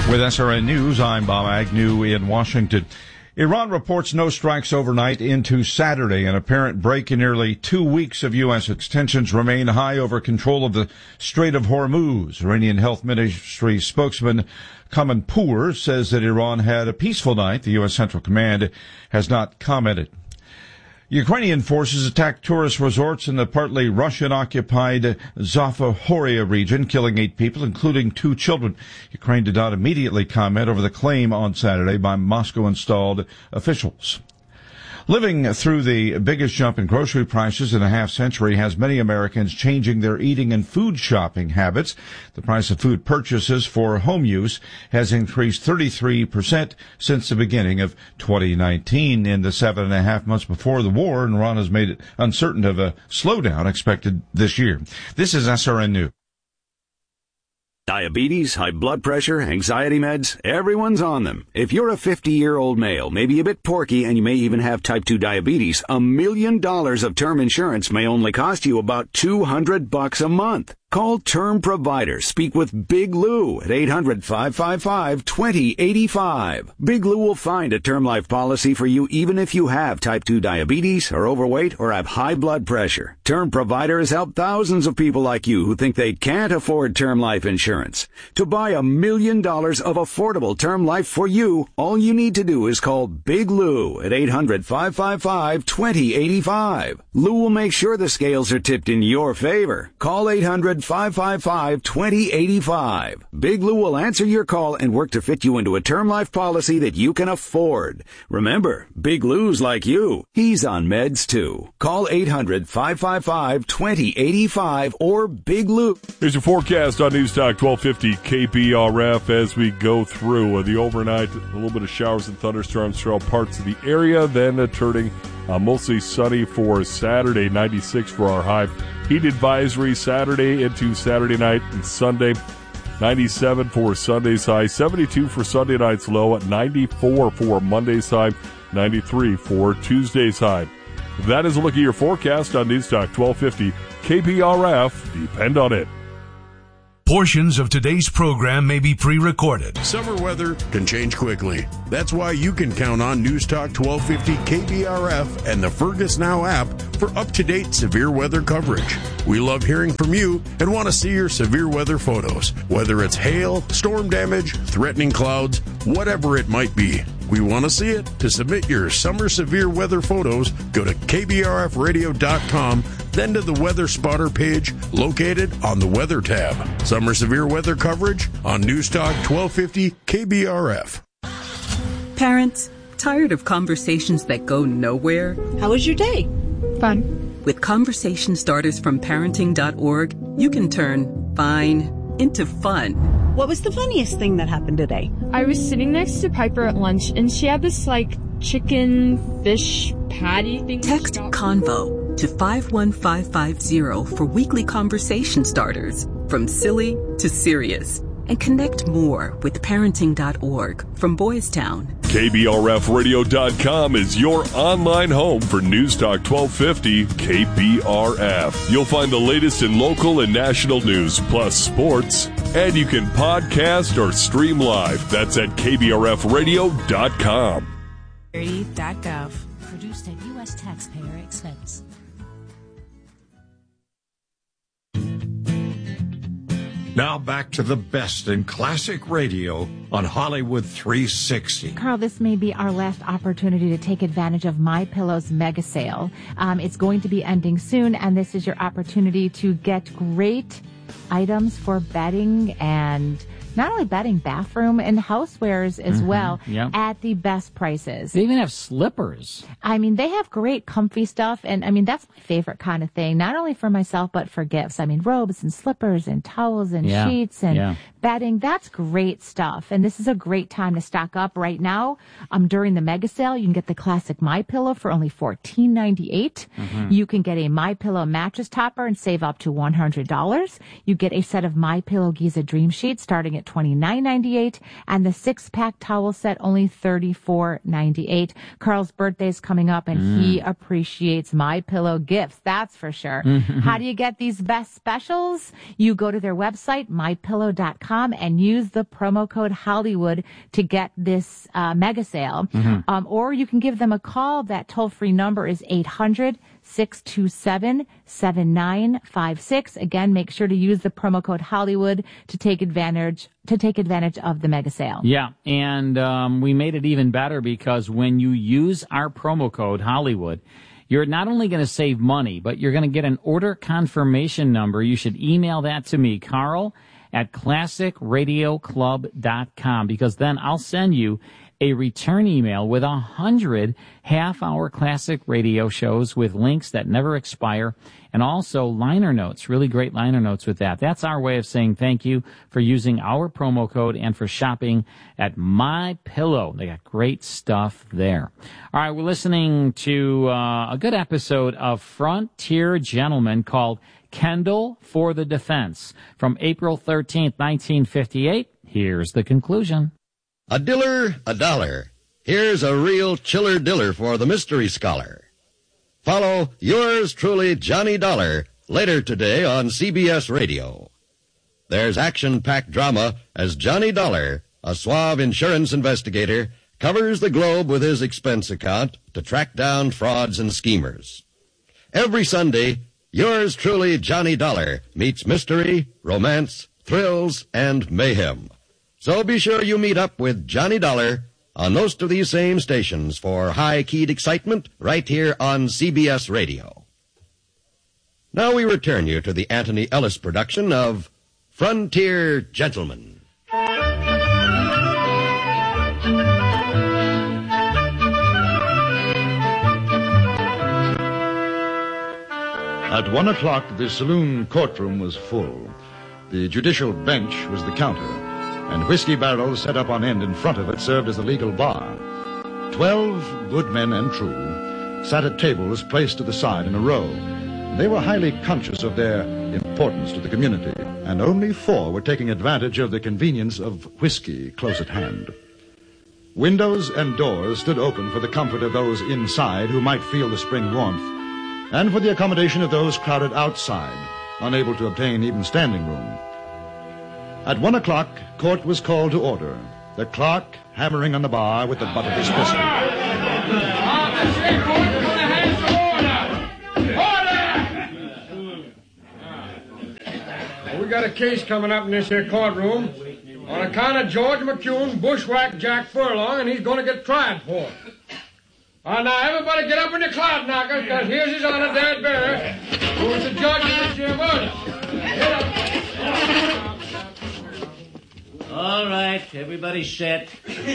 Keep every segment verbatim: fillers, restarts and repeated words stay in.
With S R N News, I'm Bob Agnew in Washington. Iran reports no strikes overnight into Saturday. An apparent break in nearly two weeks of U S tensions remain high over control of the Strait of Hormuz. Iranian Health Ministry spokesman Kamanpour says that Iran had a peaceful night. The U S Central Command has not commented. Ukrainian forces attacked tourist resorts in the partly Russian-occupied Zaporizhzhia region, killing eight people, including two children. Ukraine did not immediately comment over the claim on Saturday by Moscow-installed officials. Living through the biggest jump in grocery prices in a half century has many Americans changing their eating and food shopping habits. The price of food purchases for home use has increased thirty-three percent since the beginning of twenty nineteen. In the seven and a half months before the war, Iran has made it uncertain of a slowdown expected this year. This is S R N News. Diabetes, high blood pressure, anxiety meds, everyone's on them. If you're a fifty-year-old male, maybe a bit porky, and you may even have type two diabetes, a million dollars of term insurance may only cost you about two hundred bucks a month. Call Term Provider. Speak with Big Lou at eight hundred, five five five, two zero eight five. Big Lou will find a term life policy for you even if you have type two diabetes, are overweight, or have high blood pressure. Term Provider has helped thousands of people like you who think they can't afford term life insurance. To buy a million dollars of affordable term life for you, all you need to do is call Big Lou at eight hundred, five five five, two zero eight five. Lou will make sure the scales are tipped in your favor. Call eight hundred, five five five, two zero eight five. Big Lou will answer your call and work to fit you into a term life policy that you can afford. Remember, Big Lou's like you. He's on meds too. Call eight hundred, five five five, two zero eight five or Big Lou. Here's your forecast on News Talk twelve fifty K B R F as we go through the overnight. A little bit of showers and thunderstorms throughout parts of the area, then uh, turning uh, mostly sunny for Saturday, ninety-six for our high. Heat advisory Saturday into Saturday night and Sunday. ninety-seven for Sunday's high, seventy-two for Sunday night's low, at ninety-four for Monday's high, ninety-three for Tuesday's high. That is a look at your forecast on News Talk twelve fifty K B R F. Depend on it. Portions of today's program may be pre-recorded. Summer weather can change quickly. That's why you can count on News Talk twelve fifty K B R F and the Fergus Now app for up-to-date severe weather coverage. We love hearing from you and want to see your severe weather photos, whether it's hail, storm damage, threatening clouds, whatever it might be. We want to see it. To submit your summer severe weather photos, go to K B R F radio dot com, then to the Weather Spotter page located on the Weather tab. Summer severe weather coverage on News Talk twelve fifty K B R F. Parents, tired of conversations that go nowhere? How was your day? Fun. With conversation starters from parenting dot org, you can turn fine into fun. What was the funniest thing that happened today? I was sitting next to Piper at lunch, and she had this, like, chicken fish patty thing. Text CONVO to five one five five zero for weekly conversation starters, from silly to serious. And connect more with parenting dot org from Boys Town. K B R F radio dot com is your online home for News Talk twelve fifty K B R F. You'll find the latest in local and national news, plus sports. And you can podcast or stream live. That's at K B R F radio dot com. security dot gov. Produced at U S taxpayer expense. Now back to the best in classic radio on Hollywood three sixty. Carl, this may be our last opportunity to take advantage of MyPillow's mega sale. Um, it's going to be ending soon, and this is your opportunity to get great items for bedding and not only bedding, bathroom and housewares as mm-hmm. well yep. at the best prices. They even have slippers. I mean, they have great comfy stuff. And I mean, that's my favorite kind of thing, not only for myself, but for gifts. I mean, robes and slippers and towels and yeah. sheets and yeah. bedding. That's great stuff. And this is a great time to stock up right now. Um, during the mega sale, you can get the classic MyPillow for only fourteen ninety-eight. Mm-hmm. You can get a MyPillow mattress topper and save up to one hundred dollars. You get a set of MyPillow Giza Dream Sheets starting at at twenty-nine ninety-eight, and the six-pack towel set only thirty-four ninety-eight. Carl's birthday's coming up, and mm. he appreciates MyPillow gifts, that's for sure. Mm-hmm. How do you get these best specials? You go to their website, my pillow dot com, and use the promo code Hollywood to get this uh, mega sale. Mm-hmm. Um, or you can give them a call. That toll-free number is eight hundred, six two seven, seven nine five six. Again, make sure to use the promo code Hollywood to take advantage to take advantage of the mega sale. Yeah, and um, we made it even better because when you use our promo code Hollywood, you're not only going to save money, but you're going to get an order confirmation number. You should email that to me, Carl, at classic radio club dot com, because then I'll send you a return email with a hundred half-hour classic radio shows with links that never expire, and also liner notes, really great liner notes with that. That's our way of saying thank you for using our promo code and for shopping at MyPillow. They got great stuff there. All right, we're listening to uh, a good episode of Frontier Gentlemen called Kendall for the Defense from April thirteenth, nineteen fifty-eight. Here's the conclusion. A diller, a dollar. Here's a real chiller diller for the mystery scholar. Follow yours truly, Johnny Dollar, later today on C B S Radio. There's action-packed drama as Johnny Dollar, a suave insurance investigator, covers the globe with his expense account to track down frauds and schemers. Every Sunday, yours truly, Johnny Dollar, meets mystery, romance, thrills, and mayhem. So be sure you meet up with Johnny Dollar on most of these same stations for high-keyed excitement right here on C B S Radio. Now we return you to the Anthony Ellis production of Frontier Gentlemen. At one o'clock, the saloon courtroom was full. The judicial bench was the counter, and whiskey barrels set up on end in front of it served as the legal bar. Twelve good men and true sat at tables placed to the side in a row. They were highly conscious of their importance to the community, and only four were taking advantage of the convenience of whiskey close at hand. Windows and doors stood open for the comfort of those inside who might feel the spring warmth, and for the accommodation of those crowded outside, unable to obtain even standing room. At one o'clock, court was called to order, the clerk hammering on the bar with the butt of his pistol. Well, we got a case coming up in this here courtroom on account of George McCune bushwhacked Jack Furlong, and he's going to get tried for it. All right, now, everybody get up in the cloud knockers, because here's his honor, Dad Barrett, who is the judge of this here murder. Get up. All right, everybody set.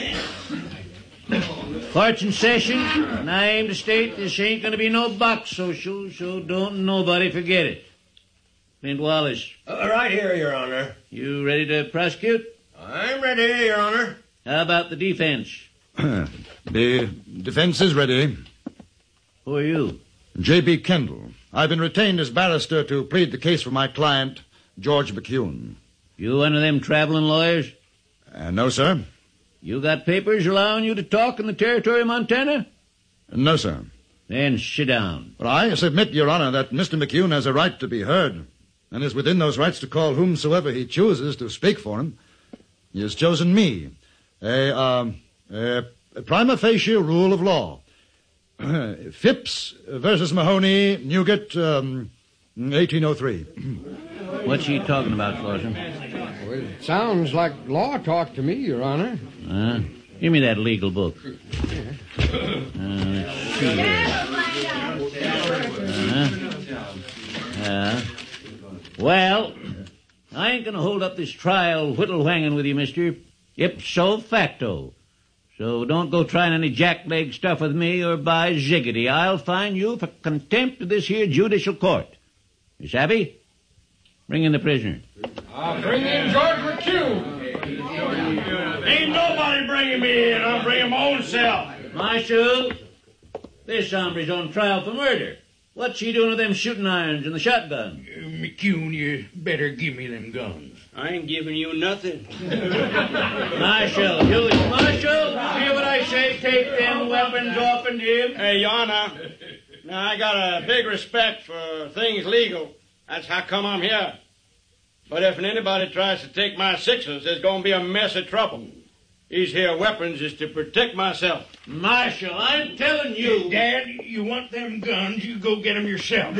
Court's in session, and I aim to state this ain't going to be no box social, so don't nobody forget it. Clint Wallace. Uh, right here, Your Honor. You ready to prosecute? I'm ready, Your Honor. How about the defense? The defense is ready. Who are you? J B. Kendall. I've been retained as barrister to plead the case for my client, George McCune. You one of them traveling lawyers? Uh, no, sir. You got papers allowing you to talk in the territory of Montana? No, sir. Then sit down. But I submit, Your Honor, that Mister McCune has a right to be heard, and is within those rights to call whomsoever he chooses to speak for him. He has chosen me. A, um, a, a prima facie rule of law. Phipps versus Mahoney, Newgate, um, eighteen oh three. What's he talking about, Flosser? Well, it sounds like law talk to me, Your Honor. Uh, give me that legal book. Uh, let's see here. Uh-huh. Uh, well, I ain't going to hold up this trial whittle-whanging with you, mister. Ipso facto. So don't go trying any jackleg stuff with me, or by ziggity, I'll fine you for contempt of this here judicial court. You savvy? Bring in the prisoner. I'll bring in George McCune. Ain't nobody bringing me in. I'll bring him my own self. Marshal, this hombre's on trial for murder. What's he doing with them shooting irons and the shotgun? Uh, McCune, you better give me them guns. I ain't giving you nothing. Marshal, you, Marshal, hear what I say? Take them weapons off and him. Hey, Your Honor, now I got a big respect for things legal. That's how come I'm here. But if anybody tries to take my sixes, there's going to be a mess of trouble. These here weapons is to protect myself. Marshal, I'm telling you. Dad, you want them guns, you go get them yourself.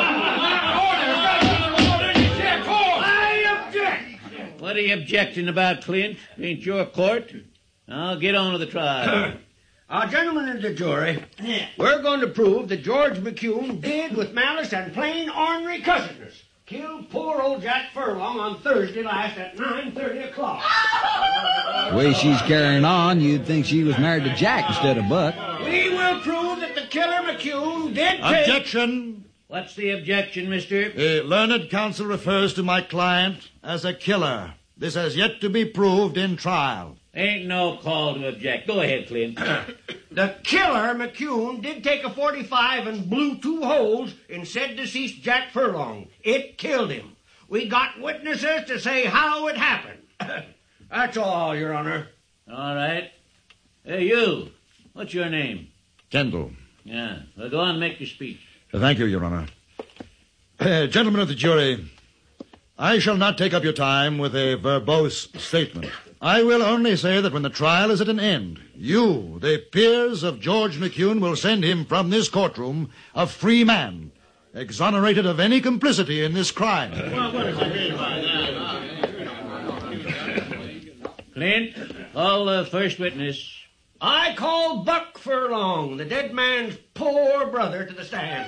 I object. What are you objecting about, Clint? Ain't your court? I'll get on with the trial. Our gentlemen of the jury, we're going to prove that George McCune did with malice and plain ornery cussedness killed poor old Jack Furlong on Thursday last at nine thirty o'clock. The way she's carrying on, you'd think she was married to Jack instead of Buck. We will prove that the killer McCune did take... Objection! What's the objection, mister? The learned counsel refers to my client as a killer. This has yet to be proved in trial. Ain't no call to object. Go ahead, Clint. The killer, McCune, did take a forty-five and blew two holes in said deceased Jack Furlong. It killed him. We got witnesses to say how it happened. That's all, Your Honor. All right. Hey, you. What's your name? Kendall. Yeah. Well, go on and make your speech. Thank you, Your Honor. Uh, gentlemen of the jury, I shall not take up your time with a verbose statement. I will only say that when the trial is at an end, you, the peers of George McCune, will send him from this courtroom a free man, exonerated of any complicity in this crime. Well, what does that mean by that? Clint, call the first witness. I call Buck Furlong, the dead man's poor brother, to the stand.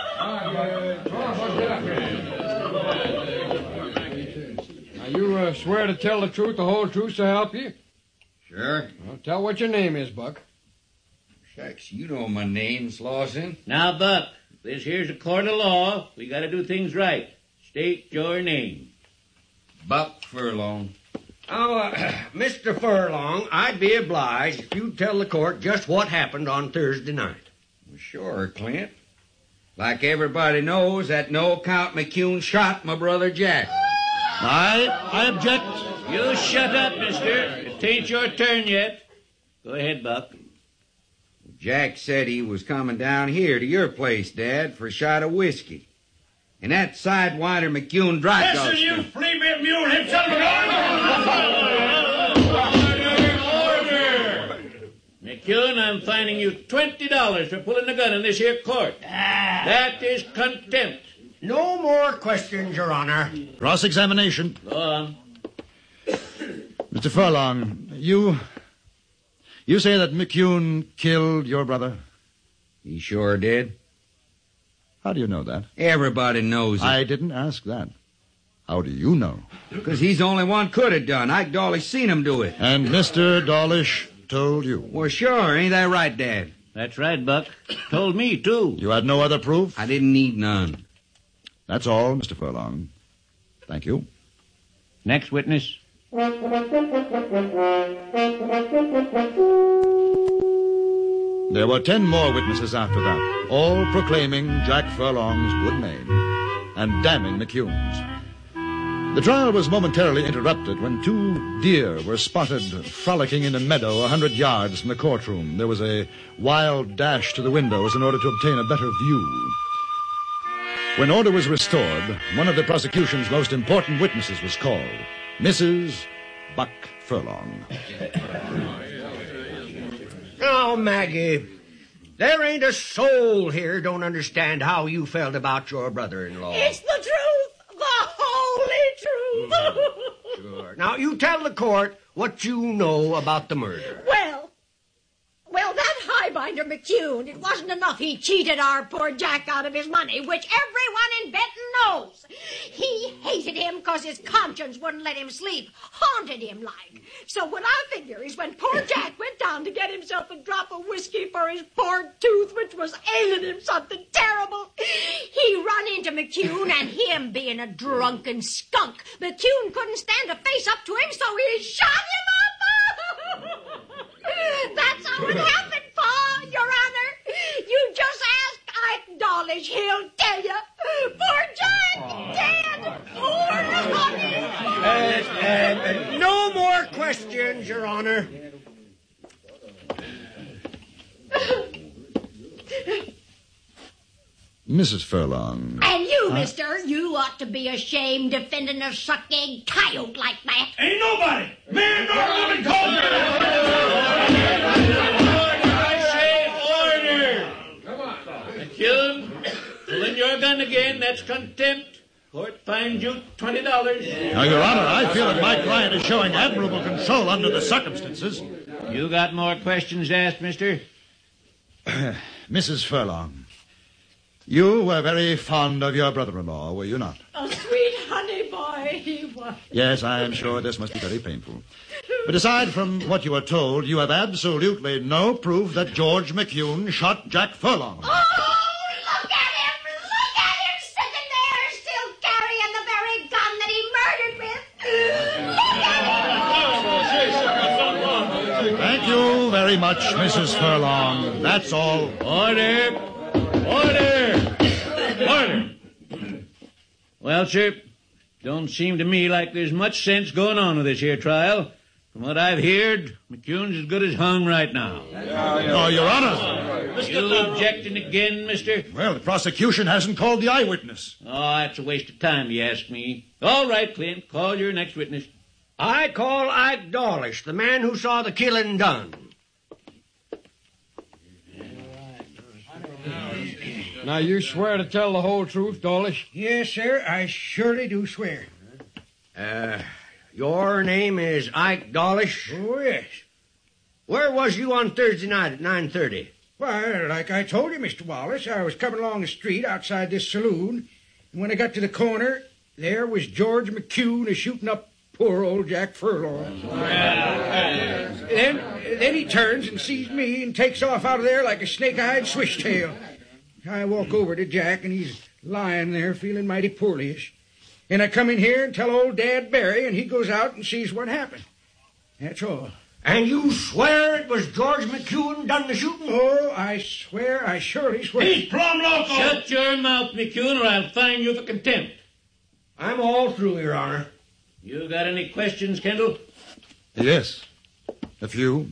Now, you uh, swear to tell the truth, the whole truth, so help you? Sure. Well, tell what your name is, Buck. Shucks, you know my name, Slauson. Now, Buck, this here's a court of law. We got to do things right. State your name. Buck Furlong. Oh, uh, Mister Furlong, I'd be obliged if you'd tell the court just what happened on Thursday night. Well, sure, Clint. Like everybody knows, that no account McCune shot my brother Jack. I, I object. You shut up, mister. It ain't your turn yet. Go ahead, Buck. Jack said he was coming down here to your place, Dad, for a shot of whiskey. And that sidewinder McCune dry Listen, dog you flea-bit mule hip son of a gun! McCune, I'm fining you twenty dollars for pulling the gun in this here court. Ah. That is contempt. No more questions, Your Honor. Cross-examination. Go on. Mister Furlong, you... You say that McCune killed your brother? He sure did. How do you know that? Everybody knows it. I didn't ask that. How do you know? Because he's the only one could have done. Ike Dawlish seen him do it. And Mister Dawlish told you? Well, sure. Ain't that right, Dad? That's right, Buck. Told me, too. You had no other proof? I didn't need none. That's all, Mister Furlong. Thank you. Next witness. There were ten more witnesses after that, all proclaiming Jack Furlong's good name and damning McCune's. The trial was momentarily interrupted when two deer were spotted frolicking in a meadow a hundred yards from the courtroom. There was a wild dash to the windows in order to obtain a better view. When order was restored, one of the prosecution's most important witnesses was called, Missus Buck Furlong. Oh, Maggie, there ain't a soul here don't understand how you felt about your brother-in-law. It's the truth, the holy truth. Sure. Now, you tell the court what you know about the murder. Well, well, that highbinder McCune, it wasn't enough he cheated our poor Jack out of his money, which everyone in Benton knows. He hated him because his conscience wouldn't let him sleep, haunted him like. So what I figure is when poor Jack went down to get himself a drop of whiskey for his poor tooth, which was ailing him something terrible, he run into McCune, and him being a drunken skunk, McCune couldn't stand to face up to him, so he shot him up. That's how it happened, Pa, Your Honor. You just ask Ike Dawlish, he'll tell you. Poor Jack, dead. Poor honey. Uh, questions, Your Honor. Missus Furlong. And you, mister, you ought to be ashamed defending a suck-egg coyote like that. Ain't nobody, man nor woman, called me. McCune, pulling your gun again, that's contempt. Court finds you twenty dollars. Now, Your Honor, I feel that my client is showing admirable control under the circumstances. You got more questions to ask, mister? Missus Furlong, you were very fond of your brother-in-law, were you not? A sweet honey boy he was. Yes, I am sure this must be very painful. But aside from what you are told, you have absolutely no proof that George McCune shot Jack Furlong. Oh, look at him! Look at him sitting there, still carrying the very gun that he murdered with. Look at him! Thank you very much, Missus Furlong. That's all. Order! Order! Order! Well, sir, don't seem to me like there's much sense going on with this here trial. From what I've heard, McCune's as good as hung right now. Oh, Your Honor. You objecting again, mister? Well, the prosecution hasn't called the eyewitness. Oh, that's a waste of time, you ask me. All right, Clint, call your next witness. I call Ike Dawlish, the man who saw the killing done. Now, you swear to tell the whole truth, Dawlish? Yes, sir, I surely do swear. Uh, your name is Ike Dawlish? Oh, yes. Where was you on Thursday night at nine thirty? Why, like I told you, Mister Wallace, I was coming along the street outside this saloon, and when I got to the corner, there was George McCune a-shooting up poor old Jack Furlong. then, then he turns and sees me and takes off out of there like a snake-eyed swishtail. I walk over to Jack, and he's lying there feeling mighty poorly-ish. And I come in here and tell old Dad Barry, and he goes out and sees what happened. That's all. And you swear it was George McCune done the shooting? Oh, I swear, I surely swear. He's plumb loco! Shut your mouth, McCune, or I'll fine you for contempt. I'm all through, Your Honor. You got any questions, Kendall? Yes, a few.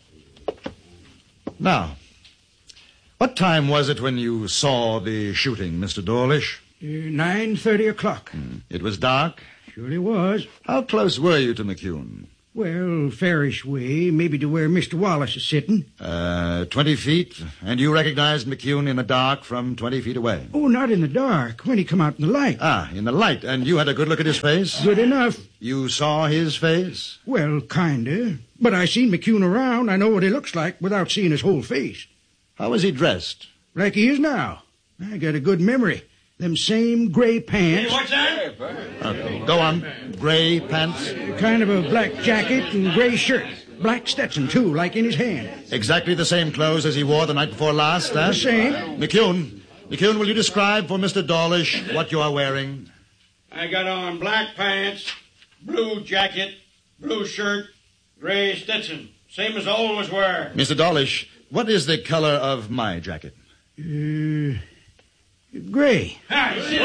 Now, what time was it when you saw the shooting, Mister Dawlish? Uh, nine thirty o'clock. Hmm. It was dark? Surely was. How close were you to McCune? Well, fairish way, maybe to where Mister Wallace is sitting. Uh, twenty feet, and you recognized McCune in the dark from twenty feet away? Oh, not in the dark, when he come out in the light. Ah, in the light, and you had a good look at his face? Good enough. You saw his face? Well, kinda. But I seen McCune around. I know what he looks like without seeing his whole face. How was he dressed? Like he is now. I got a good memory. Them same gray pants. Hey, what's that? Uh, go on. Gray pants? Kind of a black jacket and gray shirt. Black Stetson, too, like in his hand. Exactly the same clothes as he wore the night before last, eh? The same. McCune, McCune, will you describe for Mister Dawlish what you are wearing? I got on black pants, blue jacket, blue shirt, gray Stetson. Same as I always wear. Mister Dawlish, what is the color of my jacket? Uh... Gray. You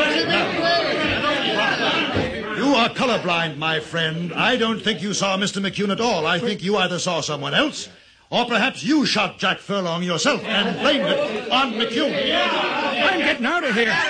are colorblind, my friend. I don't think you saw Mister McCune at all. I think you either saw someone else, or perhaps you shot Jack Furlong yourself and blamed it on McCune. I'm getting out of here.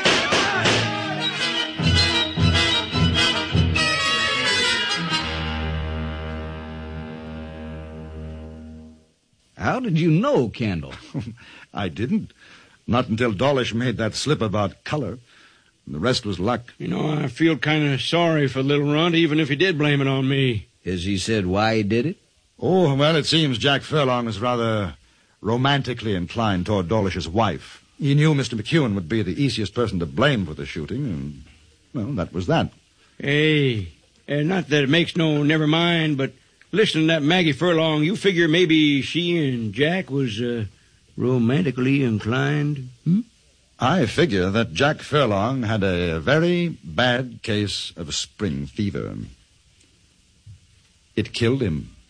How did you know, Kendall? I didn't. Not until Dawlish made that slip about color. The rest was luck. You know, I feel kind of sorry for little Runt, even if he did blame it on me. Has he said why he did it? Oh, well, it seems Jack Furlong was rather romantically inclined toward Dawlish's wife. He knew Mister McCune would be the easiest person to blame for the shooting, and, well, that was that. Hey, uh, not that it makes no never mind, but listen to that Maggie Furlong, you figure maybe she and Jack was, uh... romantically inclined? Hmm? I figure that Jack Furlong had a very bad case of spring fever. It killed him.